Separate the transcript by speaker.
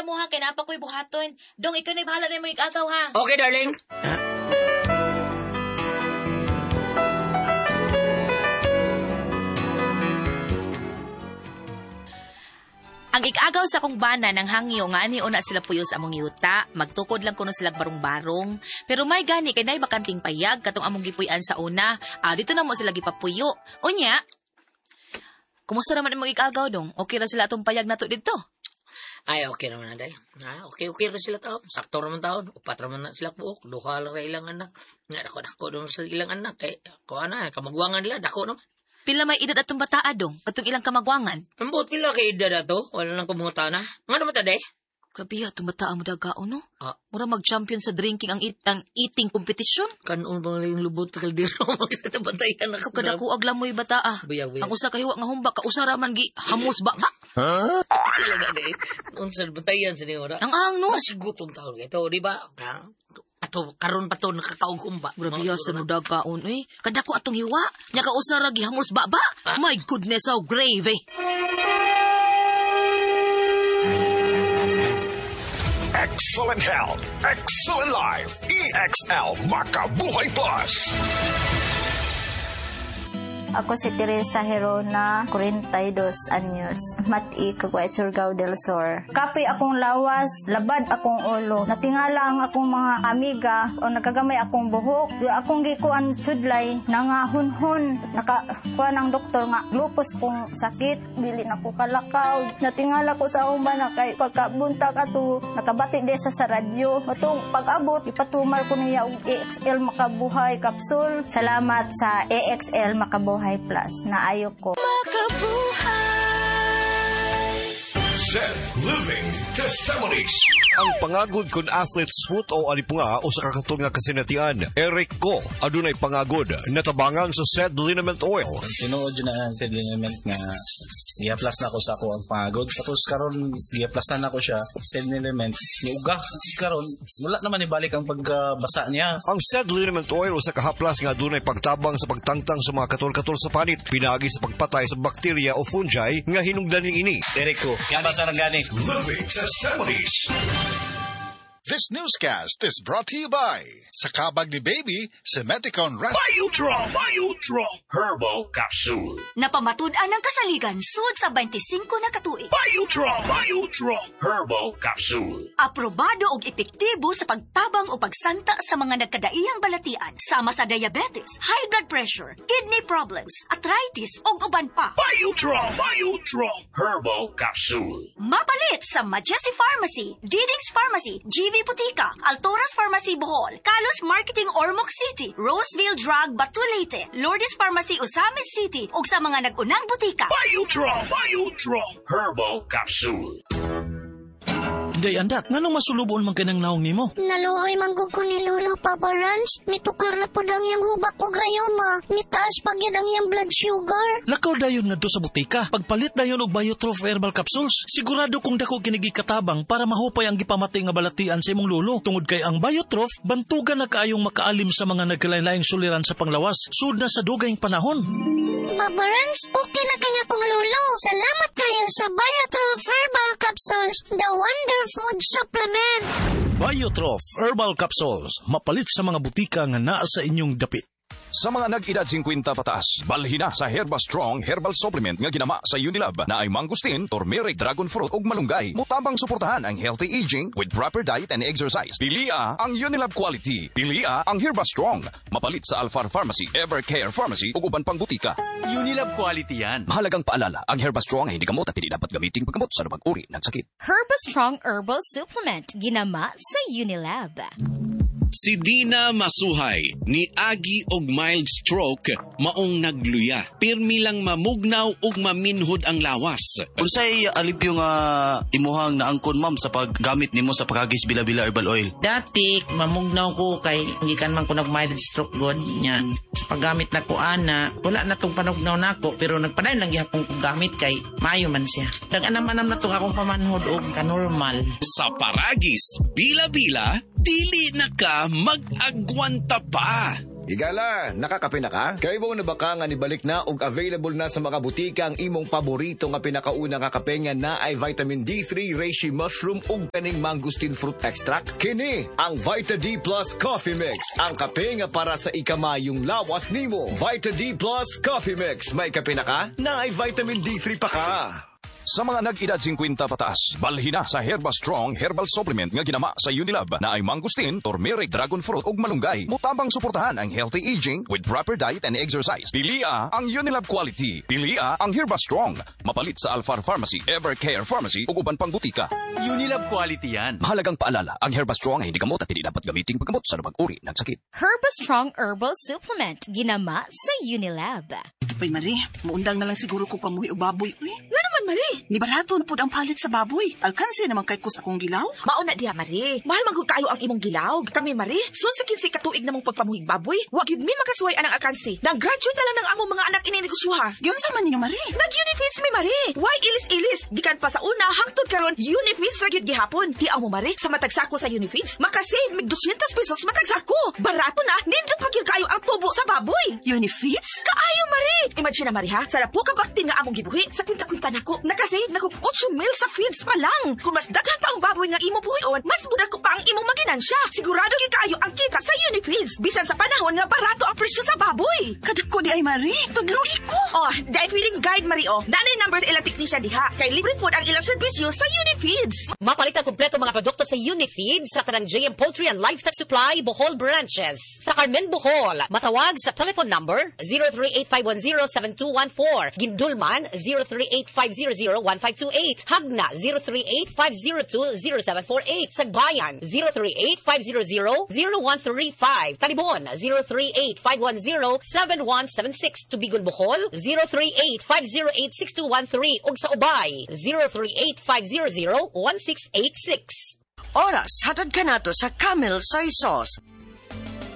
Speaker 1: ka mo ha, kaya napa ko'y buhaton. Dong, ikaw na bahala na mo ikagaw ha.
Speaker 2: Okay, darling.
Speaker 1: Ang ikagaw sa kong bana ng hangyo nga ani una sila puyo sa among yuta, magtukod lang kuno sila barong-barong. Pero may gani kay nay bakanting payag katong among gipuy-an sa una. Dito na mo sila gipapuyo. Unya. Kumusta naman imong ikagaw dong? Okay ra sila atong payag nato didto?
Speaker 2: Ay, okay naman na, day. Okay na sila taon. Sakto naman taon. Upat naman na sila po. Duha lang na ilang anak. Nga, dako naman sa ilang anak. Eh, kamagwangan nila, dako naman.
Speaker 1: Pila may edad atong bataa dong, katong ilang kamagwangan.
Speaker 2: Ambot pila kay edad ato, wala nang kumuta na. Nga naman ta, day?
Speaker 1: Grabe atong bataa mo dagao, no? Mura mag-champion sa drinking ang eating competition.
Speaker 2: Kanon bang yung lubot kaldero, magkakabatayan na ka.
Speaker 1: Kadakuag lang mo'y bataa.
Speaker 2: Buyag.
Speaker 1: Ang usa kahiwa nga humba, kausara man gi hamos ba?
Speaker 2: Sila na, day. Unsad batayan sa niyo,
Speaker 1: ang ang, no?
Speaker 2: Masigutong taon ito, di ba? Ato, karon pa to nakakaugumba.
Speaker 1: Grabe sa mo dagaon, eh. Kadako atong hiwa. Nya kausara gi hamos ba? My goodness, how grave, eh.
Speaker 3: Excellent health, excellent life. EXL Makabuhay Plus.
Speaker 4: Ako si Teresa Herona, 42 anyos, mati kagway Surigao del Sur. Kape akong lawas, labad akong ulo. Natingala ang akong mga amiga o nakagamay akong buhok. Yung akong gikuan sudlay, nangahunhon. Nakakuha ng doktor nga, lupus kong sakit, dili na ko kalakaw. Natingala ko sa akong bana kay pagkabuntag ato, nakabati de sa radyo. Atong pag-abot, ipatumar ko niya og EXL Makabuhay Capsule. Salamat sa EXL Makabuhay Plus na ayo ko.
Speaker 3: Zen Living Testimonies.
Speaker 5: Ang pangagod kun athlete's foot o alipunga o sa kakatun nga kasinatian. Eric Ko, adunay pangagod, natabangan sa SED liniment oil.
Speaker 6: Tinuod yun na SED liniment nga i-plus na ko sa ako ang pangagod. Tapos karon i-plusan na ko siya, SED liniment, niuga. Karon, wala naman ibalik ang pagbasa niya.
Speaker 5: Ang SED liniment oil o sa kahaplas nga adunay pagtabang sa pagtangtang sa mga katol-katol sa panit, pinagi sa pagpatay sa bakterya o fungi nga hinungdaning ini.
Speaker 6: Eric Ko, kaya gani.
Speaker 3: Living Testimonies.
Speaker 7: This newscast is brought to you by sa kabag ni Baby, Semeticon Rat.
Speaker 8: Biotrol Herbal Capsule.
Speaker 9: Napamatud-an ang kasaligan sud sa 25 na katuig.
Speaker 8: Biotrol Herbal Capsule.
Speaker 9: Aprobado og epektibo sa pagtabang o pagsanta sa mga nagkadaiyang balatian sama sa diabetes, high blood pressure, kidney problems, arthritis ug uban pa.
Speaker 8: Biotrol Herbal Capsule.
Speaker 9: Mapalit sa Majesty Pharmacy, Diding's Pharmacy, GV Putika, Altoras Pharmacy Bohol, Kalos Marketing Ormoc City, Roseville Drug Batulete, Lourdes Pharmacy Osamis City ug sa mga nag-unang butika.
Speaker 8: Biotrol Herbal Capsule.
Speaker 10: Day andat, nganong masulubon man kanang naong nimo?
Speaker 11: Naluoy manggug ko ni Lolo, Papa Rans. Mitukar na po lang yung hubak ko gayoma. Mitaas pag yan ang yung blood sugar.
Speaker 10: Lakaw dayon nga do sa butika. Pagpalit dayon og Biotrof Herbal Capsules. Sigurado kung dako kinigi katabang para mahupay ang gipamatay nga balatian sa imong lolo. Tungod kay ang Biotrof, bantugan na kaayong makaalim sa mga nagkalain-laing suliran sa panglawas. Sud na sa dugayng panahon.
Speaker 11: Papa Rans, okay na kanya kong lolo. Salamat kayo sa Biotrof Herbal Capsules. The Wonder Food Supplement.
Speaker 10: Biotrof Herbal Capsules. Mapalit sa mga butika nga naa sa inyong dapit.
Speaker 12: Sa mga nag-edad 50 pataas, balhin na sa Herba Strong Herbal Supplement nga ginama sa Unilab na ay mangustin, turmeric, dragon fruit ug malunggay. Mutabang suportahan ang healthy aging with proper diet and exercise. Pilia ang Unilab quality. Pilia ang Herba Strong. Mapalit sa Alfar Pharmacy, Evercare Pharmacy ug uban pang butika.
Speaker 13: Unilab quality yan.
Speaker 12: Mahalagang paalala, ang Herba Strong ay hindi gamot at hindi dapat gamitin paggamot sa anumang uri ng sakit.
Speaker 14: Herba Strong Herbal Supplement. Ginama sa Unilab.
Speaker 13: Si Dina Masuhay ni Agi og mild stroke maong nagluya. Pirmi lang mamugnaw ug maminhod ang lawas.
Speaker 15: Unsay alipyo nga imuhang naangkon ma'am sa paggamit nimo sa pagagis bila-bila herbal oil?
Speaker 16: Dati mamugnaw ko kay gikan man ko nag mild stroke god niya. Sa paggamit na ko ana, wala na tong panugnaw nako pero nagpadayon lang gyapon ko gamit kay maayo man siya. Dag-anam-anam na to akong pamanhod og kanormal.
Speaker 13: Sa paragis bila-bila dili na ka mag-agwanta pa.
Speaker 17: Igala, nakakape na ka? Kay mo na ba ka nga nibalik na og available na sa mga butika ang imong paborito nga pinakauna nga kape nga na ay vitamin D3, reishi mushroom ug kaning mangosteen fruit extract? Kini ang Vita D Plus Coffee Mix, ang kape nga para sa ikamayong lawas nimo. Vita D Plus Coffee Mix, may kape na ka? Na ay vitamin D3 pa ka.
Speaker 12: Sa mga nag-edad 50 pataas, balhina sa Herba Strong Herbal Supplement nga ginama sa Unilab na ay mangosteen, turmeric, dragon fruit ug malunggay. Mutabang suportahan ang healthy aging with proper diet and exercise. Pilia ang Unilab quality. Pilia ang Herba Strong. Mapalit sa Alfar Pharmacy, Evercare Pharmacy ug uban pang butika.
Speaker 15: Unilab quality yan.
Speaker 12: Mahalagang paalala, ang Herba Strong ay hindi gamot at hindi dapat gamitin paggamot sa anumang uri ng sakit.
Speaker 14: Herba Strong Herbal Supplement. Ginama sa Unilab.
Speaker 18: Uy, Marie, maundang na lang siguro ko pamuhi o baboy. Uy, nga naman, Marie. Ni barato na po ang palit sa baboy. Alkansi naman kay kus akong gilaw.
Speaker 19: Mauna diha, Marie. Mahal magod kayo ang imong gilaw. Kami, Marie, sunsikin si katuig namong pagpamuhig baboy. Wag yun mi makasuway anang alkansi. Nag-graduate na lang ng among mga anak ininegosyoha.
Speaker 18: Yun sa man niyo, Marie.
Speaker 19: Nag-Unifeeds mi, Marie. Why ilis-ilis? Gikan pa sa una, hangtod karon Unifeeds ra gyud gihapon. Di mo, Marie, sa matagsako sa Unifeeds, makasave mig 200 pesos matagsako. Barato na, nindot pa gyud kayo ang tubo sa baboy.
Speaker 18: Unifeeds?
Speaker 19: Kaayo, Marie. Imagine na, Marie, ha? Sa po ka bakti nga among gibuhi, sa kwinta-kwinta nako, nakasave nako 8 mil sa feeds pa lang. Kung mas daghan pa ang baboy nga imo buhion, mas budak ko pa ang imong maginansya. Sigurado gyud kayo ang kita sa Unifeeds. Bisan sa panahon nga barato ang presyo sa baboy.
Speaker 18: Kadako di ay, Marie. Tudloy ko.
Speaker 19: Oh, dahil feeding guide, Marie, oh. Nanay numbers ilang technician diha. Kay libre po ang ilang serbisyo sa Unifeeds.
Speaker 20: Mapalit ang kompleto mga produkto sa Unifeeds sa tanang JM Poultry and Livestock Supply, Bohol Branches. Sa Carmen, Bohol, matawag sa telephone number 038-510-7214. Gindulman, 038-500-1528. Hagna, 038-502-0748. Sagbayan, 038-500-0135. Talibon, 038-510-7176. Tubigon, Bohol, 038-508-6213. Ug sa Ubay, 038-500-1686.
Speaker 21: Oras, hatad ka na to sa Camel Soy Sauce.